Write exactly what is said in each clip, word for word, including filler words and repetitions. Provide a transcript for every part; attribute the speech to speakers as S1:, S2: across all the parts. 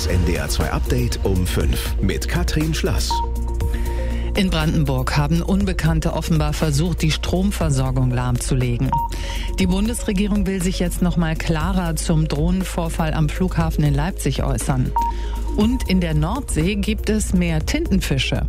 S1: N D R zwei Update um fünf mit Katrin Schlass.
S2: In Brandenburg haben Unbekannte offenbar versucht, die Stromversorgung lahmzulegen. Die Bundesregierung will sich jetzt noch mal klarer zum Drohnenvorfall am Flughafen in Leipzig äußern. Und in der Nordsee gibt es mehr Tintenfische.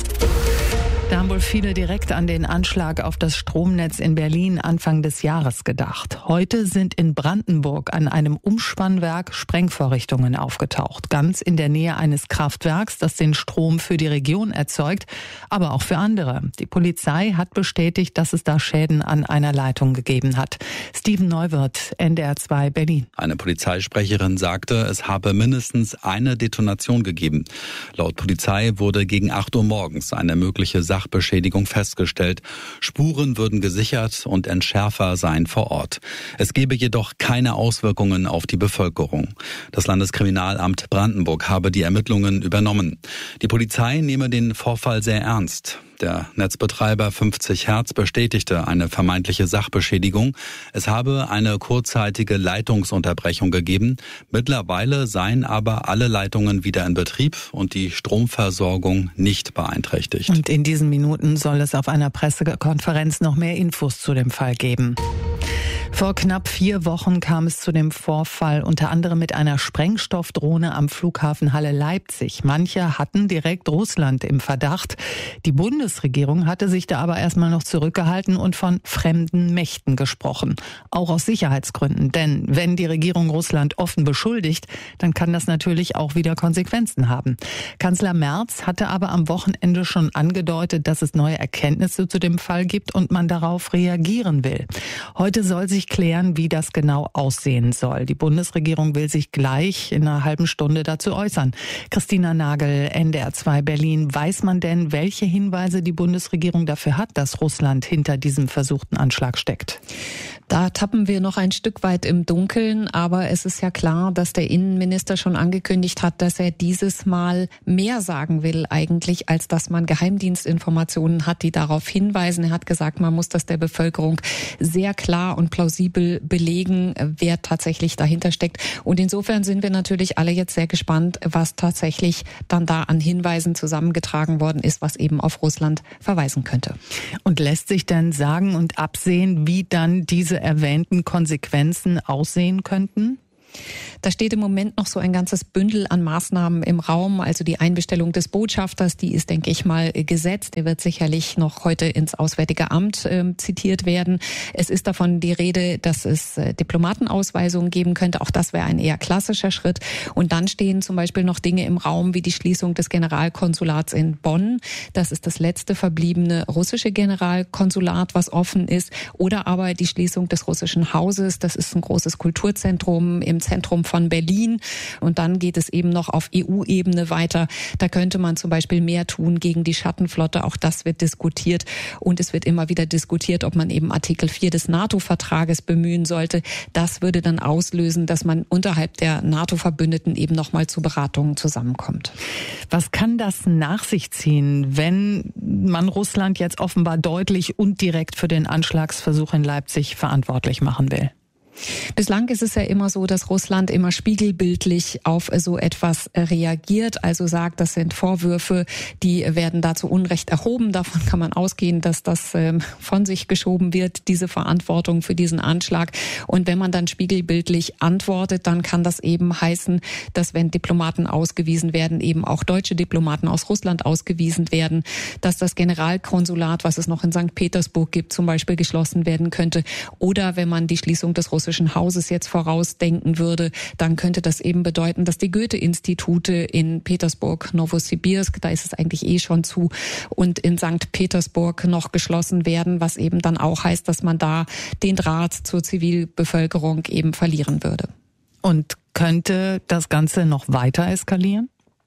S2: Da haben wohl viele direkt an den Anschlag auf das Stromnetz in Berlin Anfang des Jahres gedacht. Heute sind in Brandenburg an einem Umspannwerk Sprengvorrichtungen aufgetaucht. Ganz in der Nähe eines Kraftwerks, das den Strom für die Region erzeugt, aber auch für andere. Die Polizei hat bestätigt, dass es da Schäden an einer Leitung gegeben hat. Steven Neuwirth, N D R zwei Berlin.
S3: Eine Polizeisprecherin sagte, es habe mindestens eine Detonation gegeben. Laut Polizei wurde gegen acht Uhr morgens eine mögliche Sache Sachbeschädigung festgestellt. Spuren würden gesichert und Entschärfer seien vor Ort. Es gebe jedoch keine Auswirkungen auf die Bevölkerung. Das Landeskriminalamt Brandenburg habe die Ermittlungen übernommen. Die Polizei nehme den Vorfall sehr ernst. Der Netzbetreiber fünfzig Hertz bestätigte eine vermeintliche Sachbeschädigung. Es habe eine kurzzeitige Leitungsunterbrechung gegeben. Mittlerweile seien aber alle Leitungen wieder in Betrieb und die Stromversorgung nicht beeinträchtigt.
S2: Und in diesen Minuten soll es auf einer Pressekonferenz noch mehr Infos zu dem Fall geben. Vor knapp vier Wochen kam es zu dem Vorfall unter anderem mit einer Sprengstoffdrohne am Flughafen Halle-Leipzig. Manche hatten direkt Russland im Verdacht. Die Bundesregierung hatte sich da aber erstmal noch zurückgehalten und von fremden Mächten gesprochen. Auch aus Sicherheitsgründen. Denn wenn die Regierung Russland offen beschuldigt, dann kann das natürlich auch wieder Konsequenzen haben. Kanzler Merz hatte aber am Wochenende schon angedeutet, dass es neue Erkenntnisse zu dem Fall gibt und man darauf reagieren will. Heute soll sich klären, wie das genau aussehen soll. Die Bundesregierung will sich gleich in einer halben Stunde dazu äußern. Christina Nagel, N D R zwei Berlin. Weiß man denn, welche Hinweise die Bundesregierung dafür hat, dass Russland hinter diesem versuchten Anschlag steckt?
S4: Da tappen wir noch ein Stück weit im Dunkeln, aber es ist ja klar, dass der Innenminister schon angekündigt hat, dass er dieses Mal mehr sagen will eigentlich, als dass man Geheimdienstinformationen hat, die darauf hinweisen. Er hat gesagt, man muss das der Bevölkerung sehr klar und plausibel belegen, wer tatsächlich dahinter steckt. Und insofern sind wir natürlich alle jetzt sehr gespannt, was tatsächlich dann da an Hinweisen zusammengetragen worden ist, was eben auf Russland verweisen könnte.
S2: Und lässt sich denn sagen und absehen, wie dann diese erwähnten Konsequenzen aussehen könnten?
S4: Da steht im Moment noch so ein ganzes Bündel an Maßnahmen im Raum. Also die Einbestellung des Botschafters, die ist, denke ich mal, gesetzt. Der wird sicherlich noch heute ins Auswärtige Amt äh, zitiert werden. Es ist davon die Rede, dass es äh, Diplomatenausweisungen geben könnte. Auch das wäre ein eher klassischer Schritt. Und dann stehen zum Beispiel noch Dinge im Raum wie die Schließung des Generalkonsulats in Bonn. Das ist das letzte verbliebene russische Generalkonsulat, was offen ist. Oder aber die Schließung des russischen Hauses. Das ist ein großes Kulturzentrum im Zentrum von Berlin. Und dann geht es eben noch auf E U-Ebene weiter. Da könnte man zum Beispiel mehr tun gegen die Schattenflotte. Auch das wird diskutiert. Und es wird immer wieder diskutiert, ob man eben Artikel vier des NATO-Vertrages bemühen sollte. Das würde dann auslösen, dass man unterhalb der NATO-Verbündeten eben nochmal zu Beratungen zusammenkommt.
S2: Was kann das nach sich ziehen, wenn man Russland jetzt offenbar deutlich und direkt für den Anschlagsversuch in Leipzig verantwortlich machen will?
S4: Bislang ist es ja immer so, dass Russland immer spiegelbildlich auf so etwas reagiert, also sagt, das sind Vorwürfe, die werden da zu Unrecht erhoben. Davon kann man ausgehen, dass das von sich geschoben wird, diese Verantwortung für diesen Anschlag. Und wenn man dann spiegelbildlich antwortet, dann kann das eben heißen, dass wenn Diplomaten ausgewiesen werden, eben auch deutsche Diplomaten aus Russland ausgewiesen werden, dass das Generalkonsulat, was es noch in Sankt Petersburg gibt, zum Beispiel geschlossen werden könnte. Oder wenn man die Schließung des russischen Hauses jetzt vorausdenken würde, dann könnte das eben bedeuten, dass die Goethe-Institute in Petersburg, Novosibirsk, da ist es eigentlich eh schon zu, und in Sankt Petersburg noch geschlossen werden, was eben dann auch heißt, dass man da den Draht zur Zivilbevölkerung eben verlieren würde.
S2: Und könnte das Ganze noch weiter eskalieren?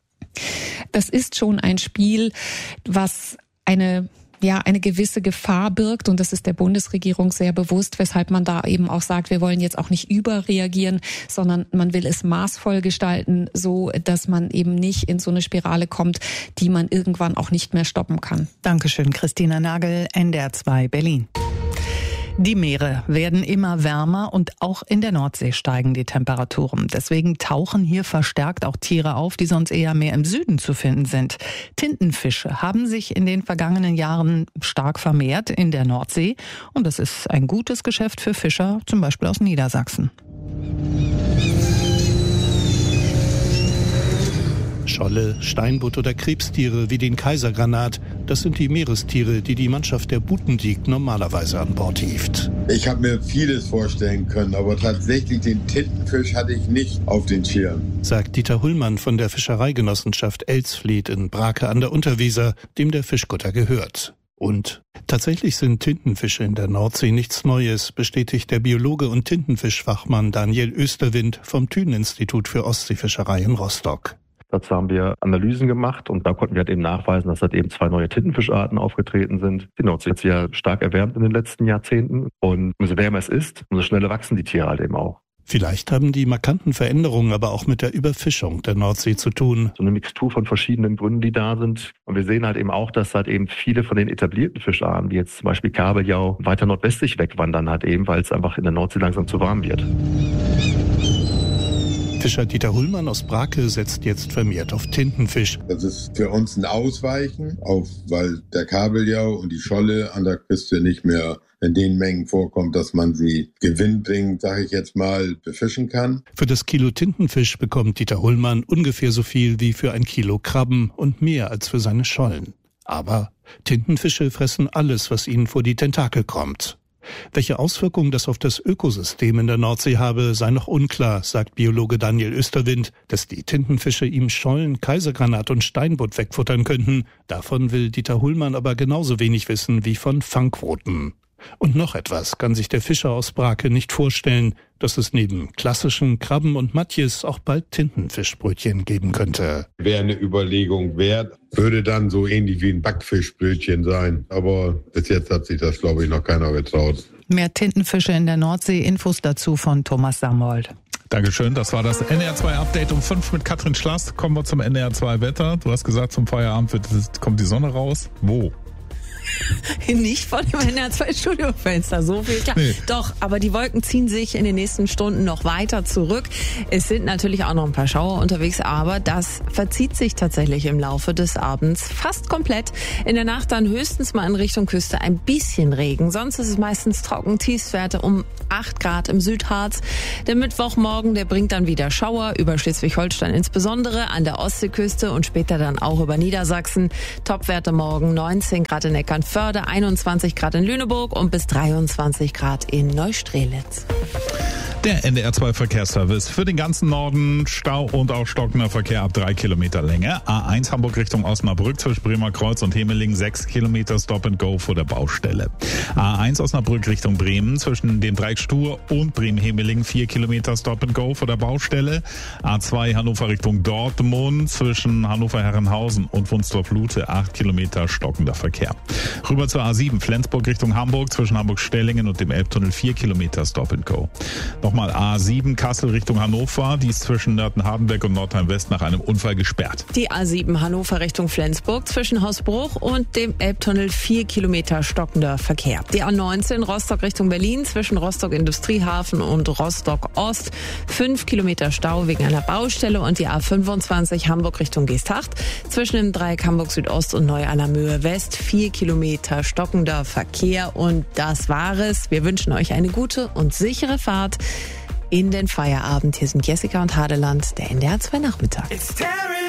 S4: Das ist schon ein Spiel, was eine ja eine gewisse Gefahr birgt, und das ist der Bundesregierung sehr bewusst, weshalb man da eben auch sagt, wir wollen jetzt auch nicht überreagieren, sondern man will es maßvoll gestalten, so dass man eben nicht in so eine Spirale kommt, die man irgendwann auch nicht mehr stoppen kann.
S2: Dankeschön, Christina Nagel, N D R zwei Berlin. Die Meere werden immer wärmer und auch in der Nordsee steigen die Temperaturen. Deswegen tauchen hier verstärkt auch Tiere auf, die sonst eher mehr im Süden zu finden sind. Tintenfische haben sich in den vergangenen Jahren stark vermehrt in der Nordsee. Und das ist ein gutes Geschäft für Fischer, zum Beispiel aus Niedersachsen.
S5: Scholle, Steinbutt oder Krebstiere wie den Kaisergranat, das sind die Meerestiere, die die Mannschaft der Butendiek normalerweise an Bord hieft.
S6: Ich habe mir vieles vorstellen können, aber tatsächlich den Tintenfisch hatte ich nicht auf den Schirm.
S5: Sagt Dieter Hullmann von der Fischereigenossenschaft Elsfleth in Brake an der Unterweser, dem der Fischkutter gehört. Und tatsächlich sind Tintenfische in der Nordsee nichts Neues, bestätigt der Biologe und Tintenfischfachmann Daniel Österwind vom Thünen-Institut für Ostseefischerei in Rostock.
S7: Dazu haben wir Analysen gemacht und da konnten wir halt eben nachweisen, dass halt eben zwei neue Tintenfischarten aufgetreten sind. Die Nordsee hat sich ja stark erwärmt in den letzten Jahrzehnten und umso wärmer es ist, umso schneller wachsen die Tiere halt eben auch.
S5: Vielleicht haben die markanten Veränderungen aber auch mit der Überfischung der Nordsee zu tun.
S7: So eine Mixtur von verschiedenen Gründen, die da sind. Und wir sehen halt eben auch, dass halt eben viele von den etablierten Fischarten, wie jetzt zum Beispiel Kabeljau, weiter nordwestlich wegwandern halt eben, weil es einfach in der Nordsee langsam zu warm wird.
S5: Fischer Dieter Hullmann aus Brake setzt jetzt vermehrt auf Tintenfisch.
S6: Das ist für uns ein Ausweichen, auf, weil der Kabeljau und die Scholle an der Küste nicht mehr in den Mengen vorkommt, dass man sie gewinnbringend, sage ich jetzt mal, befischen kann.
S5: Für das Kilo Tintenfisch bekommt Dieter Hullmann ungefähr so viel wie für ein Kilo Krabben und mehr als für seine Schollen. Aber Tintenfische fressen alles, was ihnen vor die Tentakel kommt. Welche Auswirkungen das auf das Ökosystem in der Nordsee habe, sei noch unklar, sagt Biologe Daniel Österwind. Dass die Tintenfische ihm Schollen, Kaisergranat und Steinbutt wegfuttern könnten, davon will Dieter Hullmann aber genauso wenig wissen wie von Fangquoten. Und noch etwas kann sich der Fischer aus Brake nicht vorstellen, dass es neben klassischen Krabben und Matjes auch bald Tintenfischbrötchen geben könnte.
S6: Wäre eine Überlegung wert, würde dann so ähnlich wie ein Backfischbrötchen sein. Aber bis jetzt hat sich das, glaube ich, noch keiner getraut.
S2: Mehr Tintenfische in der Nordsee, Infos dazu von Thomas Sammold.
S8: Dankeschön, das war das N D R zwei Update um fünf mit Katrin Schlass. Kommen wir zum N D R zwei Wetter. Du hast gesagt, zum Feierabend wird, kommt die Sonne raus. Wo?
S9: Nicht von dem N D R zwei Studiofenster, so viel klar. Nee. Doch, aber die Wolken ziehen sich in den nächsten Stunden noch weiter zurück. Es sind natürlich auch noch ein paar Schauer unterwegs, aber das verzieht sich tatsächlich im Laufe des Abends fast komplett. In der Nacht dann höchstens mal in Richtung Küste ein bisschen Regen. Sonst ist es meistens trocken, Tiefstwerte um acht Grad im Südharz. Der Mittwochmorgen, der bringt dann wieder Schauer über Schleswig-Holstein insbesondere, an der Ostseeküste und später dann auch über Niedersachsen. Topwerte morgen neunzehn Grad in Eckernförde, einundzwanzig Grad in Lüneburg und bis dreiundzwanzig Grad in Neustrelitz.
S8: Der N D R zwei Verkehrsservice für den ganzen Norden. Stau und auch stockender Verkehr ab drei Kilometer Länge. A eins Hamburg Richtung Osnabrück zwischen Bremer Kreuz und Hemeling sechs Kilometer Stop and Go vor der Baustelle. A eins Osnabrück Richtung Bremen zwischen dem Dreieck Stur und Bremen-Hemeling vier Kilometer Stop and Go vor der Baustelle. A zwei Hannover Richtung Dortmund zwischen Hannover-Herrenhausen und Wunstorf-Lute acht Kilometer stockender Verkehr. Rüber zur A sieben Flensburg Richtung Hamburg zwischen Hamburg-Stellingen und dem Elbtunnel vier Kilometer Stop and Go. Nochmal A sieben Kassel Richtung Hannover, die ist zwischen Nörten-Hardenberg und Nordheim-West nach einem Unfall gesperrt.
S9: Die A sieben Hannover Richtung Flensburg zwischen Hausbruch und dem Elbtunnel vier Kilometer stockender Verkehr. Die A neunzehn Rostock Richtung Berlin zwischen Rostock Industriehafen und Rostock Ost fünf Kilometer Stau wegen einer Baustelle und die A fünfundzwanzig Hamburg Richtung Geesthacht zwischen dem Dreieck Hamburg Südost und Neu-Allermöhe West vier Kilometer stockender Verkehr. Und das war es. Wir wünschen euch eine gute und sichere Fahrt in den Feierabend. Hier sind Jessica und Hadeland, der N D R zwei Nachmittag.